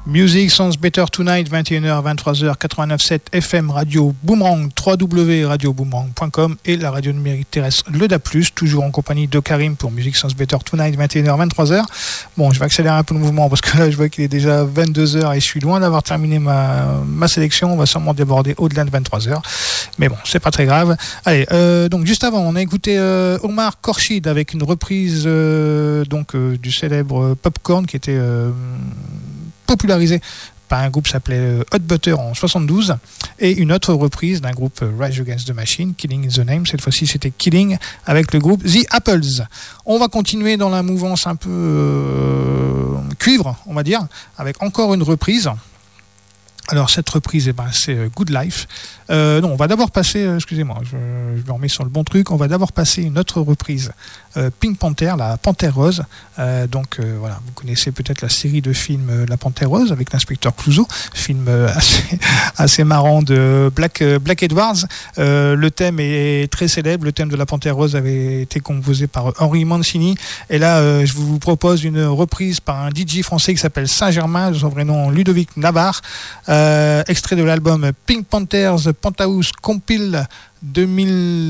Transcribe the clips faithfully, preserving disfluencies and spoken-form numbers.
Music Sounds Better Tonight, vingt et une heures, vingt-trois heures, quatre-vingt-neuf virgule sept F M Radio Boomerang, w w w point radio boomerang point com et la radio numérique terrestre Le D A plus, toujours en compagnie de Karim pour Music Sounds Better Tonight, vingt et une heures, vingt-trois heures. Bon, je vais accélérer un peu le mouvement parce que là, je vois qu'il est déjà vingt-deux heures et je suis loin d'avoir terminé ma, ma sélection. On va sûrement déborder au-delà de vingt-trois heures. Mais bon, c'est pas très grave. Allez, euh, donc juste avant, on a écouté euh, Omar Khorshid avec une reprise euh, donc, euh, du célèbre Popcorn qui était euh, popularisé par un groupe qui s'appelait Hot Butter en soixante-douze et une autre reprise d'un groupe Rage Against the Machine, Killing is the Name. Cette fois-ci, c'était Killing avec le groupe The Apples. On va continuer dans la mouvance un peu euh, cuivre, on va dire, avec encore une reprise. Alors cette reprise, eh ben, c'est Good Life. Euh, non, on va d'abord passer, euh, excusez-moi, je, je me remets sur le bon truc. On va d'abord passer une autre reprise, euh, Pink Panther, la Panthère Rose. Euh, donc euh, voilà, vous connaissez peut-être la série de films euh, La Panthère Rose avec l'inspecteur Clouseau, film euh, assez, assez marrant de Black, euh, Black Edwards. Euh, le thème est très célèbre. Le thème de La Panthère Rose avait été composé par Henry Mancini. Et là, euh, je vous propose une reprise par un D J français qui s'appelle Saint-Germain, de son vrai nom Ludovic Navarre. Euh, Euh, extrait de l'album Pink Panthers Penthouse Compile deux mille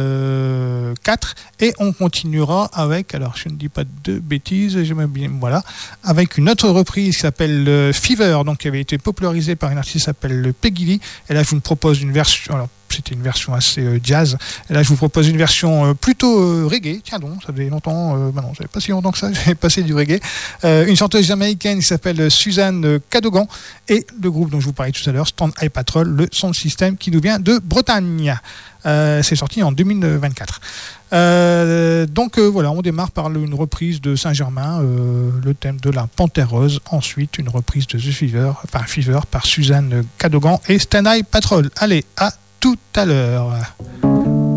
quatre et on continuera avec, alors je ne dis pas de bêtises, j'aime bien, voilà, avec une autre reprise qui s'appelle Fever, donc qui avait été popularisée par une artiste qui s'appelle Peggy Lee, et là je vous propose une version, alors c'était une version assez euh, jazz, et là je vous propose une version euh, plutôt euh, reggae, tiens donc, ça faisait longtemps, euh, bah non, ça fait pas si longtemps que ça, j'avais passé du reggae, euh, une chanteuse jamaïcaine qui s'appelle Suzanne Cadogan, et le groupe dont je vous parlais tout à l'heure, Stand High Patrol, le sound system qui nous vient de Bretagne. Euh, c'est sorti en deux mille vingt-quatre. Euh, donc euh, voilà, on démarre par une reprise de Saint-Germain, euh, le thème de la Panthère Rose. Ensuite, une reprise de The Fever, enfin Fever par Suzanne Cadogan et Stand High Patrol. Allez, à tout à l'heure.